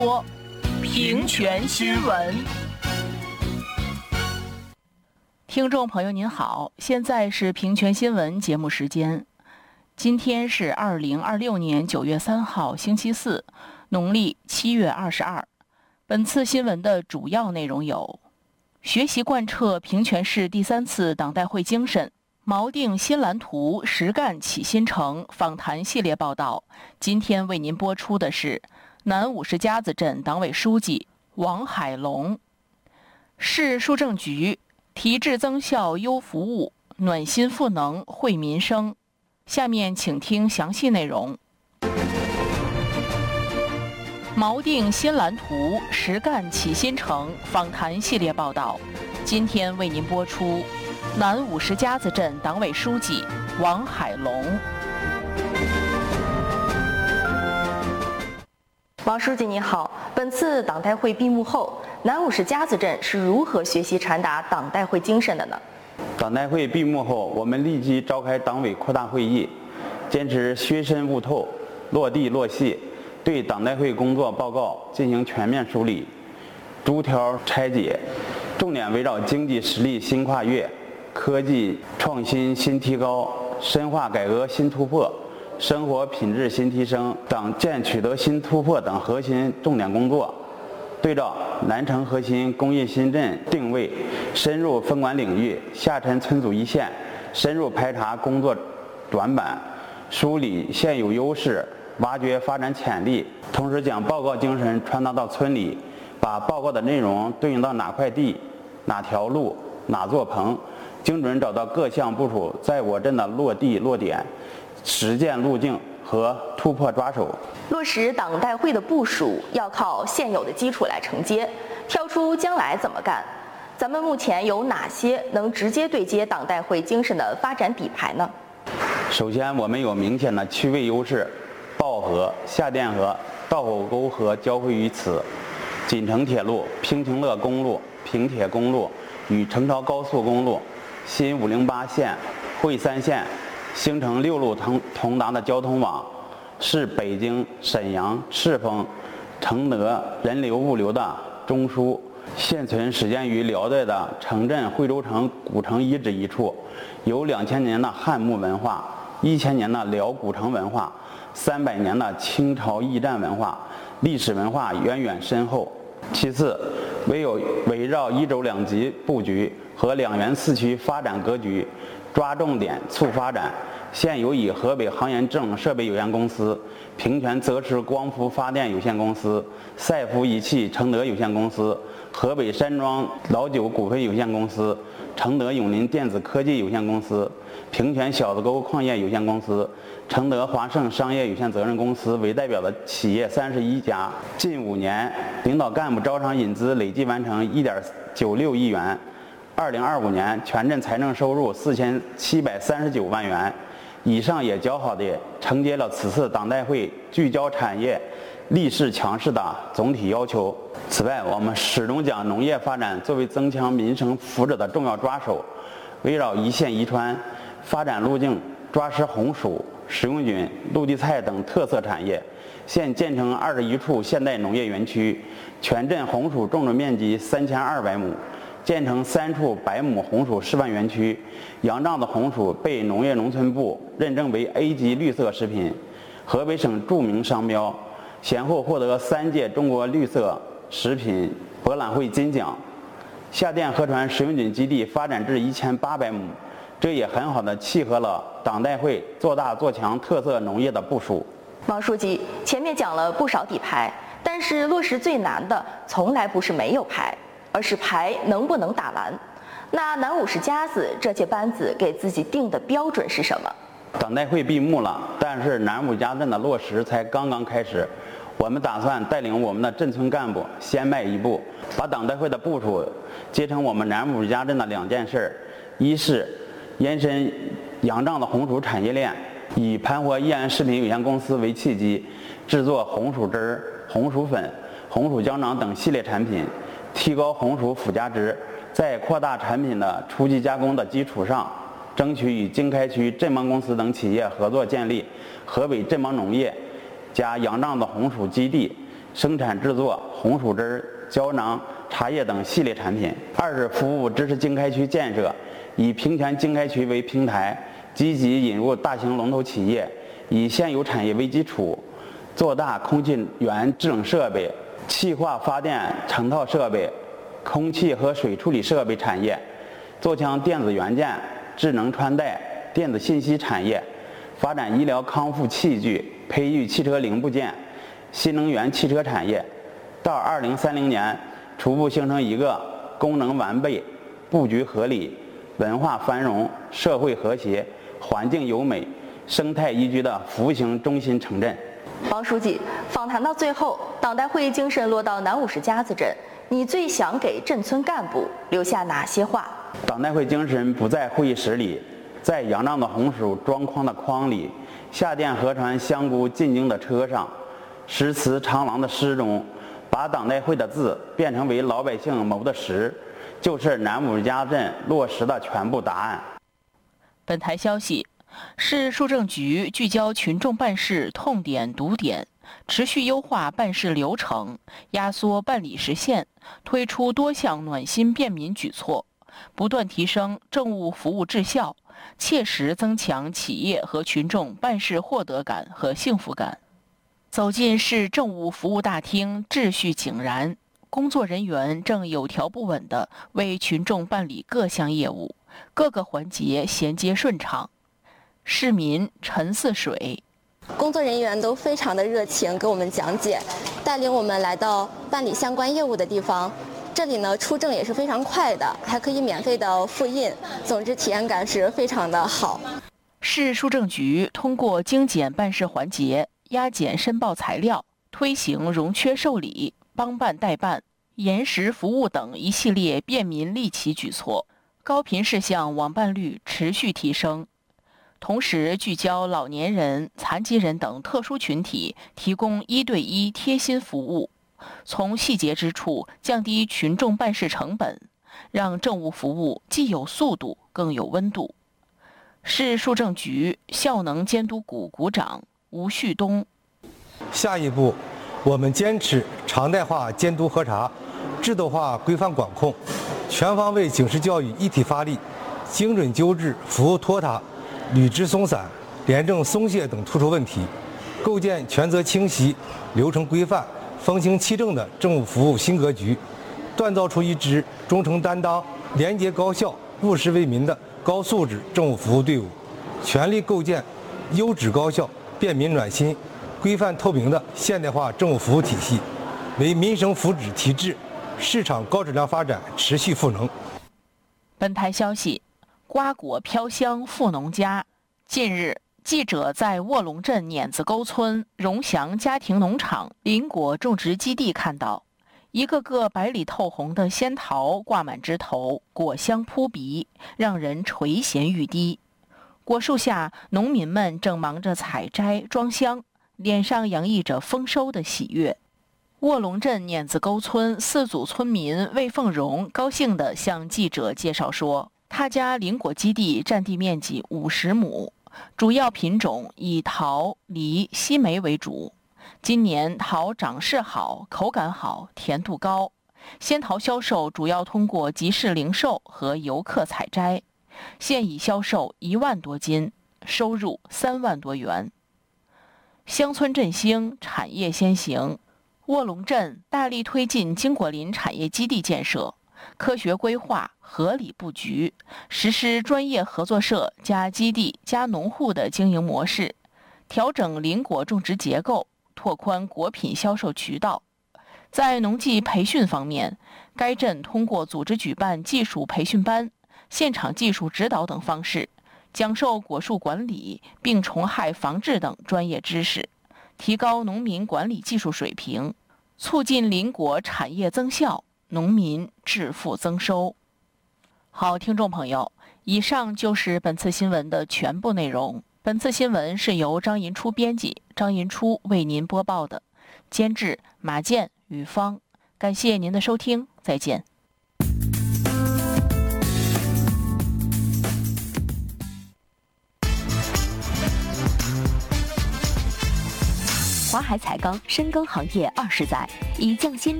平权新闻。听众朋友您好，现在是平权新闻节目时间。今天是2026年9月3号星期四，农历7月22。本次新闻的主要内容有：学习贯彻平权市第3次党代会精神，锚定新蓝图，实干起新城访谈系列报道。今天为您播出的是南50家子镇党委书记王海龙。市书政局提质增效优服务，暖心赋能惠民生。下面请听详细内容。锚定新蓝图，实干起新城访谈系列报道。今天为您播出南50家子镇党委书记王海龙。 王书记你好，本次党代会闭幕后，南50家子镇是如何学习传达党代会精神的呢？ 党代会闭幕后，我们立即召开党委扩大会议，坚持学深悟透、落地落细，对党代会工作报告进行全面梳理、逐条拆解，重点围绕经济实力新跨越、科技创新新提高、深化改革新突破、生活品质新提升、党建取得新突破等核心重点工作，对照南城核心工业新镇定位，深入分管领域，下沉村组一线，深入排查工作短板，梳理现有优势，挖掘发展潜力，同时将报告精神传达到村里，把报告的内容对应到哪块地、哪条路、哪座棚，精准找到各项部署在我镇的落地落点、实践路径和突破抓手。 落实党代会的部署要靠现有的基础来承接，跳出将来怎么干？咱们目前有哪些能直接对接党代会精神的发展底牌呢？ 首先，我们有明显的区位优势，抱河、下甸河、道口沟河交汇于此，锦城铁路、平亭乐公路、平铁公路与成朝高速公路、新508线、惠三线形成6路通达的交通网，是北京、沈阳、赤峰、承德人流物流的中枢。现存始建于辽代的城镇惠州城古城遗址一处，有2000年的汉墓文化、1000年的辽古城文化、300年的清朝驿站文化，历史文化源远深厚。其次，围绕一轴两级布局和2园4区发展格局，抓重点促发展。现有以河北航研智能设备有限公司、平泉泽池光伏发电有限公司、赛福仪器承德有限公司、河北山庄老酒股份有限公司、承德永林电子科技有限公司、平泉小子沟矿业有限公司、承德华盛商业有限责任公司为代表的企业31家。近5年，领导干部招商引资累计完成1.96亿元。2025年全镇财政收入4739万元。以上也较好地承接了此次党代会聚焦产业、立势强势的总体要求。此外，我们始终将农业发展作为增强民生福祉的重要抓手，围绕一线一川发展路径，抓实红薯、食用菌、陆地菜等特色产业。现建成21处现代农业园区，全镇红薯种植面积3200亩。建成3处100亩红薯示范园区，杨瘴子红薯被农业农村部认证为 A 级绿色食品，河北省著名商标，先后获得3届中国绿色食品博览会金奖。下甸河船食用菌基地发展至1800亩，这也很好地契合了党代会做大做强特色农业的部署。 王书记，前面讲了不少底牌，但是落实最难的从来不是没有牌，而是牌能不能打完。那南50家子这届班子给自己定的标准是什么？ 党代会闭幕了，但是南50家镇的落实才刚刚开始。我们打算带领我们的镇村干部先迈一步，把党代会的部署接成我们南50家镇的2件事：一是延伸杨瘴子红薯产业链，以盘活益安食品有限公司为契机，制作红薯汁儿、红薯粉、红薯浆囊等系列产品，提高红薯附加值，在扩大产品的初级加工的基础上，争取与经开区镇邦公司等企业合作，建立河北镇邦农业加杨瘴子红薯基地， 生产制作红薯汁、胶囊、茶叶等系列产品。二是服务知识经开区建设，以平泉经开区为平台，积极引入大型龙头企业，以现有产业为基础，做大空气源制冷设备、气化发电成套设备、空气和水处理设备产业，做强电子元件、智能穿戴、电子信息产业，发展医疗康复器具，培育汽车零部件、新能源汽车产业。到2030年，逐步形成一个功能完备、布局合理、文化繁荣、社会和谐、环境优美、生态宜居的服务型中心城镇。 王书记，访谈到最后，党代会精神落到南50家子镇，你最想给镇村干部留下哪些话？ 党代会精神不在会议室里，在杨丈的红薯装筐的筐里，下店河船香菇进京的车上，诗词长廊的诗中，把党代会的字变成为老百姓谋的实，就是南50家镇落实的全部答案。 本台消息，市书政局聚焦群众办事痛点堵点，持续优化办事流程，压缩办理时限，推出多项暖心便民举措，不断提升政务服务质效，切实增强企业和群众办事获得感和幸福感。走进市政务服务大厅，秩序井然，工作人员正有条不紊地为群众办理各项业务，各个环节衔接顺畅。市民沉似水， 工作人员都非常的热情，给我们讲解，带领我们来到办理相关业务的地方。这里呢，出证也是非常快的，还可以免费的复印，总之体验感是非常的好。 市书政局通过精简办事环节、压减申报材料、推行容缺受理、帮办代办、延时服务等一系列便民利企举措，高频事项网办率持续提升。同时聚焦老年人、残疾人等特殊群体，提供1对1贴心服务，从细节之处降低群众办事成本，让政务服务既有速度更有温度。市书政局效能监督股股长吴旭东。 下一步，我们坚持常态化监督核查、制度化规范管控，全方位警示教育一体发力，精准纠治服务拖沓、履职松散、廉政松懈等突出问题，构建权责清晰、流程规范、风行气正的政务服务新格局，锻造出一支忠诚担当、廉洁高效、务实为民的高素质政务服务队伍，全力构建优质高效、便民暖心、规范透明的现代化政务服务体系，为民生福祉提质、市场高质量发展持续赋能。 本台消息，瓜果飘香富农家。近日，记者在卧龙镇碾子沟村荣祥家庭农场林果种植基地看到，一个个白里透红的仙桃挂满枝头，果香扑鼻，让人垂涎欲滴。果树下，农民们正忙着采摘装箱，脸上洋溢着丰收的喜悦。卧龙镇碾子沟村4组村民魏凤荣高兴地向记者介绍说，他家林果基地占地面积50亩，主要品种以桃、梨、西梅为主。今年桃长势好，口感好，甜度高。仙桃销售主要通过集市零售和游客采摘，现已销售1万多斤，收入3万多元。乡村振兴，产业先行。卧龙镇大力推进金果林产业基地建设，科学规划，合理布局，实施专业合作社加基地加农户的经营模式，调整林果种植结构，拓宽果品销售渠道。在农技培训方面，该镇通过组织举办技术培训班、现场技术指导等方式，讲授果树管理、病虫害防治等专业知识，提高农民管理技术水平，促进林果产业增效，农民致富增收。好，听众朋友，以上就是本次新闻的全部内容。本次新闻是由张银初编辑，张银初为您播报的，监制马健、雨芳。感谢您的收听，再见。 华海彩钢深耕行业20载，以匠心